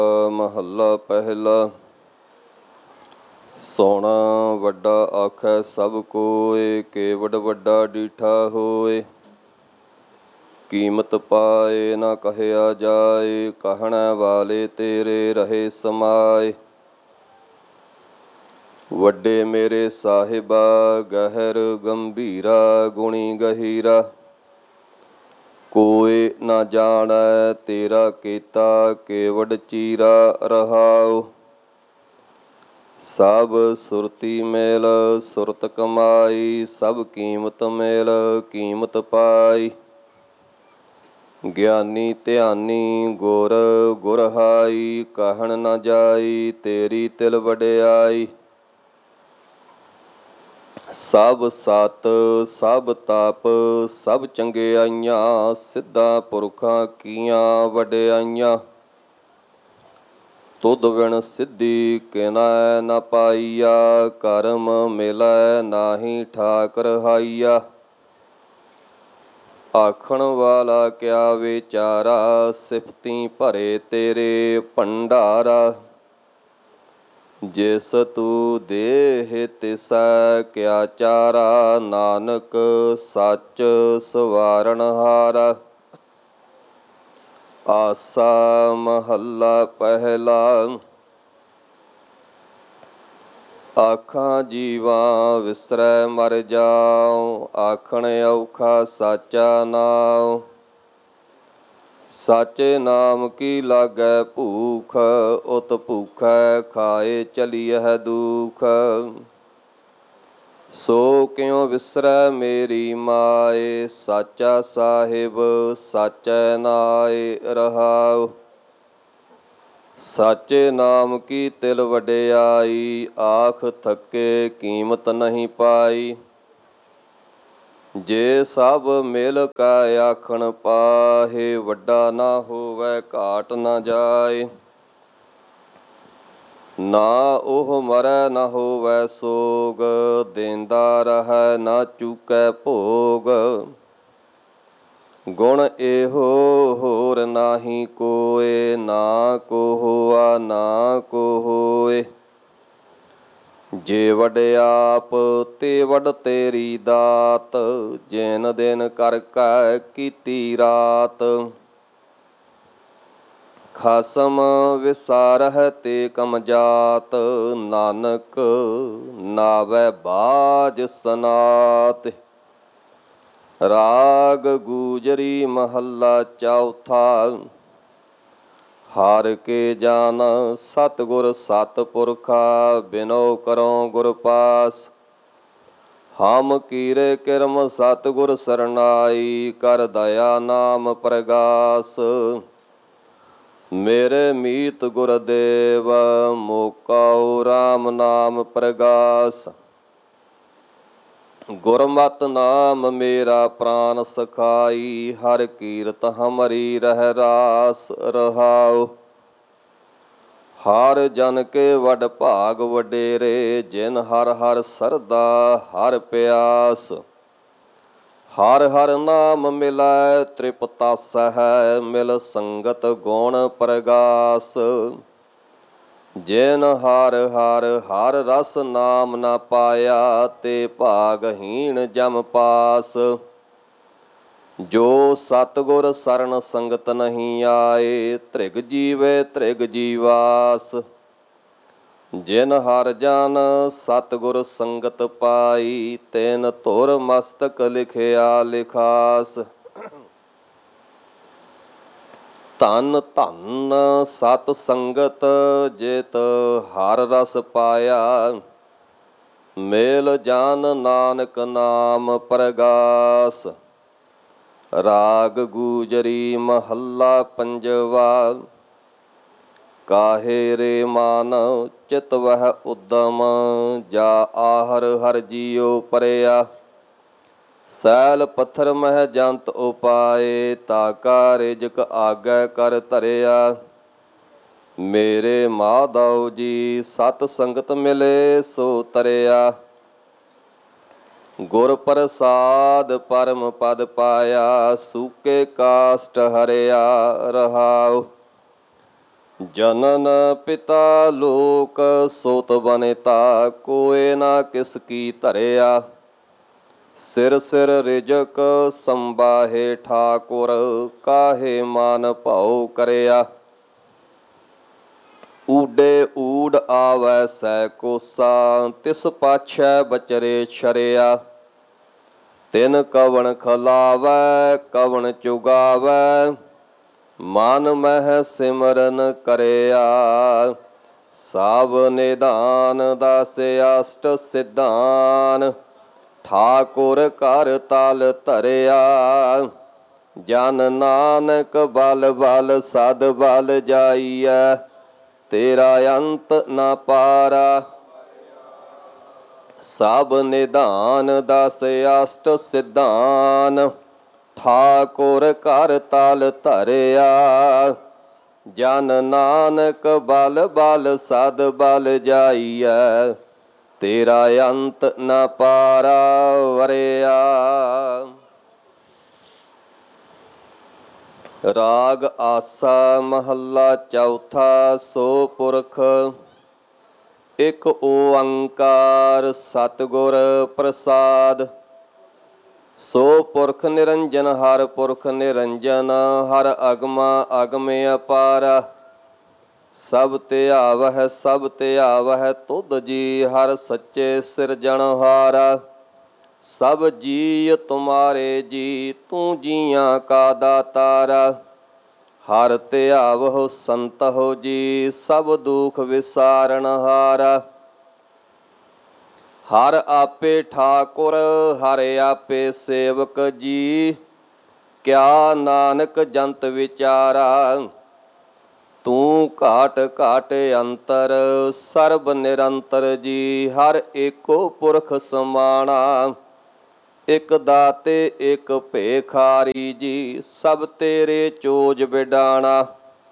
ਮਹੱਲਾ ਪਹਿਲਾ। ਸੋਹਣਾ ਵੱਡਾ ਆਖੈ ਸਭ ਕੋਇ, ਕੇਵਡ ਵੱਡਾ ਡੀਠਾ ਹੋਇ। ਕੀਮਤ ਪਾਏ ਨਾ ਕਹਿਆ ਜਾਏ, ਕਹਿਣ ਵਾਲੇ ਤੇਰੇ ਰਹੇ ਸਮਾਏ। ਵੱਡੇ ਮੇਰੇ ਸਾਹਿਬਾ ਗਹਿਰ ਗੰਭੀਰਾ, ਗੁਣੀ ਗਹੀਰਾ। ਕੋਇ ਨਾ ਜਾਣੈ ਤੇਰਾ ਕੀਤਾ, ਕੇਵਡ ਚੀਰਾ ਰਹਾਉ। ਸਭ ਸੁਰਤੀ ਮੇਲ ਸੁਰਤ ਕਮਾਈ, ਸਭ ਕੀਮਤ ਮੇਲ ਕੀਮਤ ਪਾਈ। ਗਿਆਨੀ ਧਿਆਨੀ ਗੁਰ ਗੁਰਹਾਈ, ਕਹਿਣ ਨਾ ਜਾਈ ਤੇਰੀ ਤਿਲ ਵਡਿਆਈ। ਸਭ ਸਤ ਸਭ ਤਪ ਸਭ ਚੰਗਿਆਈਆਂ, ਸਿੱਧਾ ਪੁਰਖਾਂ ਕੀਆਂ ਵਡਿਆਈਆਂ। ਤੁਧ ਬਿਨ ਸਿੱਧੀ ਕਿਨੈ ਨ ਪਾਈਆ, ਕਰਮ ਮਿਲੈ ਨਾਹੀ ਠਾਕ ਰਹਾਈਆ। ਆਖਣ ਵਾਲਾ ਕਿਆ ਵਿਚਾਰਾ, ਸਿਫਤੀ ਭਰੇ ਤੇਰੇ ਭੰਡਾਰਾ। ਜਿਸ ਤੂੰ ਦੇਹ ਤਿਸੈ ਕਿਆ ਚਾਰਾ, ਨਾਨਕ ਸੱਚ ਸਵਾਰਨ ਹਾਰਾ। ਆਸਾ ਮਹੱਲਾ ਪਹਿਲਾ। ਆਖਾਂ ਜੀਵਾ ਵਿਸਰੈ ਮਰ ਜਾਉ, ਆਖਣ ਔਖਾ ਸਾਚਾ ਨਾਉ। ਸਾਚੇ ਨਾਮ ਕੀ ਲਾਗੈ ਭੂਖ, ਉਤ ਭੂਖੈ ਖਾਏ ਚਲੀਐ ਦੁਖ। ਸੋ ਕਿਉ ਵਿਸਰੈ ਮੇਰੀ ਮਾਏ, ਸਾਚਾ ਸਾਹਿਬ ਸਾਚੈ ਨਾਏ ਰਹਾਉ। ਸਾਚੇ ਨਾਮ ਕੀ ਤਿਲ ਵਡਿਆਈ, ਆਖ ਥੱਕੇ ਕੀਮਤ ਨਹੀਂ ਪਾਈ। ਜੇ ਸਭ ਮਿਲ ਕੈ ਆਖਣ ਪਾਹੇ, ਵੱਡਾ ਨਾ ਹੋਵੈ ਘਾਟ ਨਾ ਜਾਏ। ਨਾ ਉਹ ਮਰੈ ਨਾ ਹੋਵੈ ਸੋਗ, ਦੇਂਦਾ ਰਹੈ ਨਾ ਚੂਕੈ ਭੋਗ। ਗੁਣ ਇਹੋ ਹੋਰ ਨਾਹੀ ਕੋਇ, ਨਾ ਕੋ ਹੋਆ ਨਾ ਕੋ ਹੋਇ। ਜੇ ਵਡਿਆਪ ਤੇ ਵਡ ਤੇਰੀ ਦਾਤ, ਜਿਨ ਦਿਨ ਕਰ ਕੈ ਕੀਤੀ ਰਾਤ। ਖਸਮ ਵਿਸਾਰਹਿ ਤੇ ਕਮ ਜਾਤ, ਨਾਨਕ ਨਾਵੈ ਬਾਝ ਸਨਾਤ। ਰਾਗ ਗੂਜਰੀ ਮਹੱਲਾ ਚੌਥਾ। ਹਰਿ ਕੇ ਜਾਨ ਸਤਿਗੁਰ ਸਤਿਪੁਰਖਾ, ਬਿਨੋ ਕਰਉ ਗੁਰ ਪਾਸ। ਹਮ ਕੀਰੇ ਕਿਰਮ ਸਤਿਗੁਰ ਸਰਨਾਈ, ਕਰ ਦਇਆ ਨਾਮ ਪ੍ਰਗਾਸ। ਮੇਰੇ ਮੀਤ ਗੁਰਦੇਵ ਮੋਕਾਉ, ਰਾਮ ਨਾਮ ਪ੍ਰਗਾਸ। ਗੁਰਮਤਿ ਨਾਮ ਮੇਰਾ ਪ੍ਰਾਨ ਸਖਾਈ, ਹਰਿ ਕੀਰਤ ਹਮਰੀ ਰਹਿ ਰਾਸ ਰਹਾਉ। ਹਰਿ ਜਨ ਕੇ ਵਡ ਭਾਗ ਵਡੇਰੇ, ਜਿਨ ਹਰਿ ਹਰਿ ਸਰਦਾ ਹਰਿ ਪਿਆਸ। ਹਰਿ ਹਰਿ ਨਾਮ ਮਿਲੈ ਤ੍ਰਿਪਤਾਸਹਿ, ਮਿਲ ਸੰਗਤ ਗੁਣ ਪ੍ਰਗਾਸ। ਜਿਨ ਹਰਿ ਹਰਿ ਹਰਿ ਰਸ ਨਾਮ ਨਾ ਪਾਇਆ, ਤੇ ਭਾਗਹੀਣ ਜਮ ਪਾਸ। ਜੋ ਸਤਿਗੁਰ ਸਰਣ ਸੰਗਤ ਨਹੀਂ ਆਏ, ਧ੍ਰਿਗ ਜੀਵੇ ਧ੍ਰਿਗ ਜੀਵਾਸ। ਜਿਨ ਹਰਿ ਜਨ ਸਤਿਗੁਰ ਸੰਗਤ ਪਾਈ, ਤਿਨ ਧੁਰ ਮਸਤਕ ਲਿਖਿਆ ਲਿਖਾਸ। ਧੰਨ ਧੰਨ ਸਤ ਸੰਗਤ ਜਿਤ ਹਰਿ ਰਸ ਪਾਇਆ, ਮੇਲ ਜਾਨ ਨਾਨਕ ਨਾਮ ਪ੍ਰਗਾਸ। ਰਾਗ ਗੂਜਰੀ ਮਹੱਲਾ ਪੰਜਵਾ। ਕਾਹੇ ਰੇ ਮਨ ਚਿਤ ਵਹਿ ਉਦਮ, ਜਾ ਆਹਰ ਹਰਿ ਜੀਉ ਪਰਿਆ। ਸੈਲ ਪੱਥਰ ਮਹਿ ਜੰਤ ਉਪਾਏ, ਤਾਕਾ ਰਿਜਕ ਆਗੈ ਕਰ ਧਰਿਆ। ਮੇਰੇ ਮਾਧਵ ਜੀ ਸਤ ਸੰਗਤ ਮਿਲੇ ਸੋ ਤਰਿਆ। ਗੁਰ ਪ੍ਰਸਾਦ ਪਰਮ ਪਦ ਪਾਇਆ, ਸੂਕੇ ਕਾਸਟ ਹਰਿਆ ਰਹਾਉ। ਜਨਨ ਪਿਤਾ ਲੋਕ ਸੋਤ ਬਨਿਤਾ, ਕੋਏ ਨਾ ਕਿਸ ਕੀ ਧਰਿਆ। ਸਿਰ ਸਿਰ ਰਿਜਕ ਸੰਬਾਹੇ ਠਾਕੁਰ, ਕਾਹੇ ਮਾਨ ਭਉ ਕਰਿਆ। ਊਡੇ ਊਡ ਆਵੈ ਸੈ ਕੋਸਾ, ਤਿਸ ਪਾਛੈ ਬਚਰੇ ਛਰਿਆ। ਤਿਨ ਕਵਣ ਖਲਾਵੈ ਕਵਣ ਚੁਗਾਵੈ, ਮਨ ਮਹਿ ਸਿਮਰਨ ਕਰਿਆ। ਸਭ ਨਿਧਾਨ ਦਸ ਅਸ਼ਟ ਸਿਧਾਨ, ਠਾਕੁਰ ਘਰ ਤਲ ਧਰਿਆ। ਜਨ ਨਾਨਕ ਬਲ ਬਲ ਸਦ ਬਲ ਜਾਈਐ, ਤੇਰਾ ਅੰਤ ਨਾ ਪਾਰਾ। ਸਭ ਨਿਧਾਨ ਦਸ ਅਸ਼ਟ ਸਿਧਾਨ, ਠਾਕੁਰ ਘਰ ਤਲ ਧਰਿਆ। ਜਨ ਨਾਨਕ ਬਲ ਬਲ ਸਦ ਬਲ ਜਾਈਐ, ਤੇਰਾ ਅੰਤ ਨ ਪਾਰਾ ਵਰਿਆ। ਰਾਗ ਆਸਾ ਮਹੱਲਾ ਚੌਥਾ। ਸੋ ਪੁਰਖ ਇਕ ਓੰਕਾਰ ਸਤਿਗੁਰ ਪ੍ਰਸਾਦ। ਸੋ ਪੁਰਖ ਨਿਰੰਜਨ ਹਰ ਪੁਰਖ ਨਿਰੰਜਨ, ਹਰ ਅਗਮਾ ਅਗਮ ਅਪਾਰਾ। ਸਭ ਧਿਆਵਹਿ ਸਭ ਧਿਆਵਹਿ ਤੁਧ ਜੀ, ਹਰ ਸੱਚੇ ਸਿਰਜਣਹਾਰਾ। ਸਭ ਜੀਅ ਤੁਮਾਰੇ ਜੀ, ਤੂੰ ਜੀਆਂ ਕਾ ਦਾਤਾਰਾ। ਹਰ ਧਿਆਵਹੁ ਸੰਤਹੁ ਜੀ, ਸਭ ਦੁਖ ਵਿਸਾਰਨਹਾਰਾ। ਹਰ ਆਪੇ ਠਾਕੁਰ ਹਰ ਆਪੇ ਸੇਵਕ ਜੀ, ਕਿਆ ਨਾਨਕ ਜੰਤ ਵਿਚਾਰਾ। ਤੂੰ ਘਾਟ ਘਾਟ ਅੰਤਰ ਸਰਬ ਨਿਰੰਤਰ ਜੀ, ਹਰ ਏਕੋ ਪੁਰਖ ਸਮਾਣਾ। ਇਕ ਦਾਤੇ ਇਕ ਭੇਖਾਰੀ ਜੀ, ਸਭ ਤੇਰੇ ਚੋਜ ਬਿਡਾਣਾ।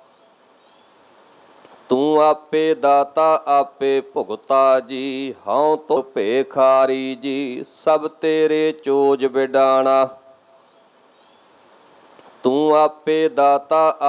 ਤੂੰ ਆਪੇ ਦਾਤਾ ਆਪੇ ਭੁਗਤਾ ਜੀ, ਹਉ ਤੋ ਭੇਖਾਰੀ ਜੀ, ਸਭ ਤੇਰੇ ਚੋਜ ਬਿਡਾਣਾ। ਤੂੰ ਆਪੇ ਦਾਤਾ